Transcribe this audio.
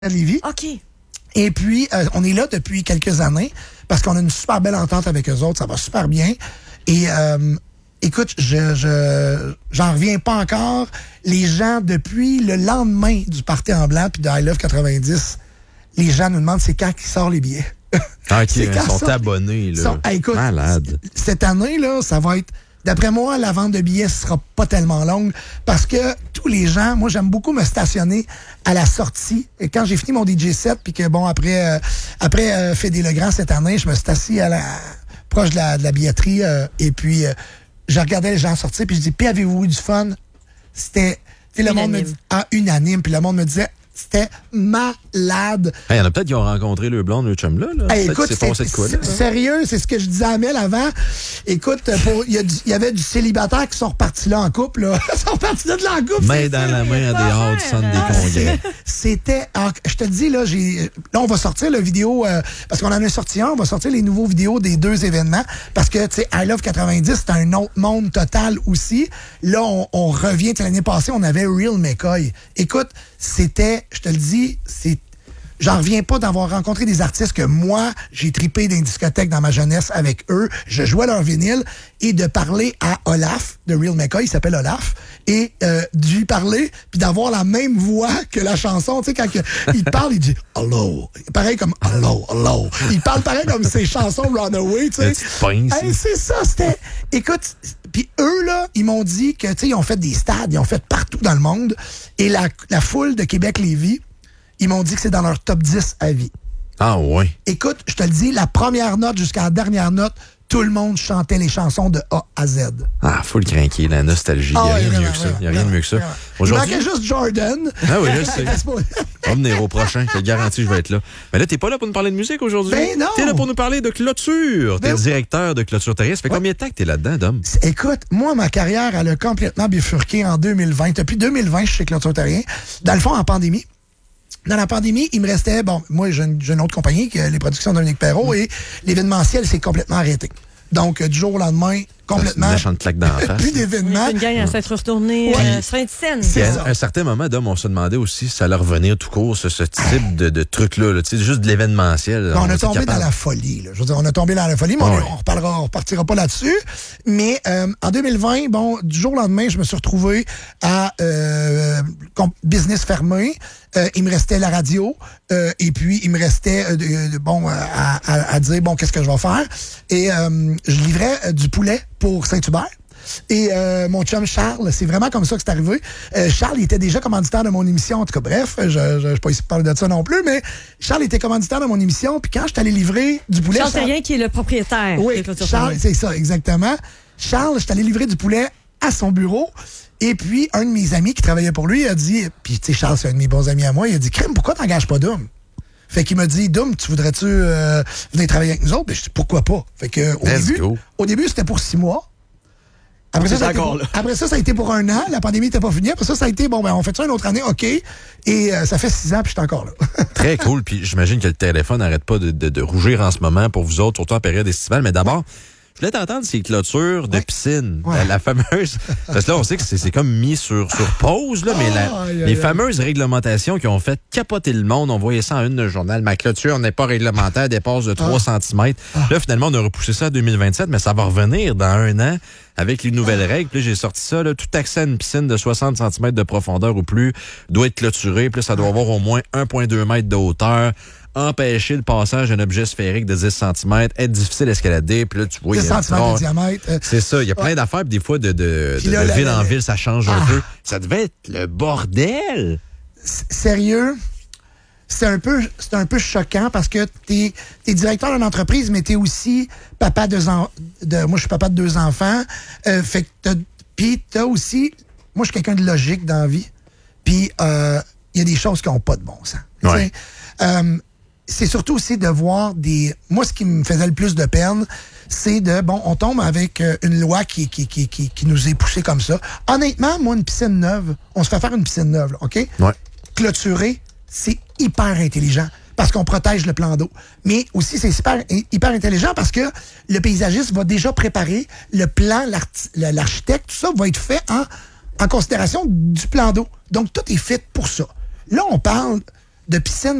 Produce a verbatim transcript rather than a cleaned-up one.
à Lévis. OK. Et puis, euh, on est là depuis quelques années parce qu'on a une super belle entente avec eux autres. Ça va super bien. Et euh, écoute, je, je j'en reviens pas encore. Les gens, depuis le lendemain du Party en blanc puis de I Love quatre-vingt-dix, les gens nous demandent c'est quand qu'ils sortent les billets. Ah, OK, ils sont ça, abonnés. Là. Sont, hey, écoute, malade. Cette année, là, ça va être... D'après moi, la vente de billets ne sera pas tellement longue parce que tous les gens, moi, j'aime beaucoup me stationner à la sortie. Et quand j'ai fini mon D J set, puis que, bon, après, euh, après euh, Fédé Legrand cette année, je me suis assis à la, proche de la, de la billetterie euh, et puis euh, je regardais les gens sortir, puis je dis, puis avez-vous eu du fun? C'était, tu sais, le monde me dit, ah, unanime, puis le monde me disait, c'était malade. Il hey, y en a peut-être qui ont rencontré le blonde, le chum là. là. Hey, écoute, c'est, c'est, de quoi, là, c'est sérieux, c'est ce que je disais à Mel avant. Écoute, il y, y avait du célibataire qui sont repartis là en couple. Là. Ils sont repartis là de là en couple. Main dans sûr. La main à des hors du centre des congrès. C'était, alors, je te dis, là, j'ai, là, on va sortir la vidéo, euh, parce qu'on en a sorti un, on va sortir les nouveaux vidéos des deux événements, parce que, tu sais, I Love quatre-vingt-dix, c'est un autre monde total aussi. Là, on, on revient, l'année passée, on avait Real McCoy. Écoute, c'était, je te le dis, c'est j'en reviens pas d'avoir rencontré des artistes que moi, j'ai tripé dans une discothèque dans ma jeunesse avec eux. Je jouais leur vinyle et de parler à Olaf, de Real McCoy, il s'appelle Olaf, et euh, de lui parler, puis d'avoir la même voix que la chanson. Tu sais, quand il parle, il dit « Hello ». Pareil comme « Hello, hello ». Il parle pareil comme ses chansons « Runaway », tu sais. Hey, c'est ça, c'était... Écoute... Puis eux, là, ils m'ont dit que, tu sais, ils ont fait des stades, ils ont fait partout dans le monde. Et la, la foule de Québec-Lévis, ils m'ont dit que c'est dans leur top dix à vie. Ah oui. Écoute, je te le dis, la première note jusqu'à la dernière note, tout le monde chantait les chansons de A à Z. Ah, faut le craquer, la nostalgie. Il n'y a rien de mieux que ça. Il n'y a rien de mieux que ça. Il manquait juste Jordan. Ah oui, je sais. On va venir au prochain. Je te garantis, je vais être là. Mais là, t'es pas là pour nous parler de musique aujourd'hui. Ben non. T'es là pour nous parler de clôture. T'es ben... directeur de Clôture Terrestre. Ça fait ouais. combien de temps que t'es là-dedans, Dom? Écoute, moi, ma carrière, elle a complètement bifurqué en deux mille vingt. Depuis deux mille vingt, je suis chez Clôture Terrestre. Dans le fond, en pandémie. Dans la pandémie, il me restait, bon, moi, j'ai une, j'ai une autre compagnie, qui est les productions de Dominique Perrault, mmh. et l'événementiel s'est complètement arrêté. Donc, du jour au lendemain, complètement. C'est une claque d'en face. Plus d'événements. Une gang à s'être retournée ouais. euh, sur une scène. À un certain moment, Dom, on se demandait aussi si ça allait revenir tout court, ce, ce type de, de truc-là, là, juste de l'événementiel. On, on a tombé capable. dans la folie. Là. Je veux dire, on a tombé dans la folie, mais ouais. on, on reparlera, on repartira pas là-dessus. Mais euh, en deux mille vingt, bon, du jour au lendemain, je me suis retrouvé à euh, business fermé. Euh, il me restait la radio euh, et puis il me restait euh, de, de, bon à, à, à dire bon qu'est-ce que je vais faire et euh, je livrais euh, du poulet pour Saint-Hubert. Et euh, mon chum Charles, c'est vraiment comme ça que c'est arrivé. Euh, Charles, il était déjà commanditaire de mon émission. En tout cas, bref, je ne sais pas ici parler de ça non plus, mais Charles était commanditaire de mon émission. Puis quand je suis allé livrer du poulet... Charles Terrien qui est le propriétaire. Oui, Charles, c'est ça, exactement. Charles, je suis allé livrer du poulet à son bureau. Et puis, un de mes amis qui travaillait pour lui, il a dit... Puis, tu sais, Charles, c'est un de mes bons amis à moi. Il a dit, Crème, pourquoi t'engages pas Dom? Fait qu'il m'a dit, Dom, tu voudrais-tu euh, venir travailler avec nous autres? Ben, je dis, pourquoi pas? Fait que, au Let's début, go. au début, c'était pour six mois. Après ça, ça a été pour, après ça, ça a été pour un an. La pandémie n'était pas finie. Après ça, ça a été, bon, ben, on fait ça une autre année, OK. Et euh, ça fait six ans, puis je suis encore là. Très cool. Puis j'imagine que le téléphone n'arrête pas de, de, de rougir en ce moment pour vous autres, surtout en période estivale. Mais d'abord, je voulais t'entendre ces clôtures de ouais. piscine. Ouais. La, la fameuse. Parce que là, on sait que c'est, c'est comme mis sur, sur pause, là, mais la, oh, aïe, les aïe, fameuses aïe. réglementations qui ont fait capoter le monde. On voyait ça en une de journal. Ma clôture n'est pas réglementaire, dépasse de trois ah. centimètres. Ah. Là, finalement, on a repoussé ça à deux mille vingt-sept, mais ça va revenir dans un an avec les nouvelles ah. règles. Puis là, j'ai sorti ça. Là, tout accès à une piscine de soixante centimètres de profondeur ou plus doit être clôturé. Puis là, ça doit avoir au moins un virgule deux mètres de hauteur. Empêcher le passage d'un objet sphérique de dix centimètres, être difficile à escalader, puis là, tu vois... dix centimètres de diamètre. Euh, c'est ça, il y a plein ouais. d'affaires, puis des fois, de, de, de, là, de la, ville la, en ville, ça change ah. un peu. Ça devait être le bordel! S- sérieux? C'est un peu c'est un peu choquant parce que t'es, t'es directeur d'une entreprise, mais t'es aussi papa de... de moi, je suis papa de deux enfants. Euh, fait que t'as... Puis t'as aussi... Moi, je suis quelqu'un de logique dans la vie. Puis il euh, y a des choses qui n'ont pas de bon sens. Ouais. Euh, c'est surtout aussi de voir des... Moi, ce qui me faisait le plus de peine, c'est de... Bon, on tombe avec euh, une loi qui, qui, qui, qui, qui nous est poussée comme ça. Honnêtement, moi, une piscine neuve, on se fait faire une piscine neuve, là, OK? Ouais. Clôturer, c'est hyper intelligent parce qu'on protège le plan d'eau. Mais aussi, c'est super, hyper intelligent parce que le paysagiste va déjà préparer le plan, l'architecte, tout ça va être fait en, en considération du plan d'eau. Donc, tout est fait pour ça. Là, on parle de piscine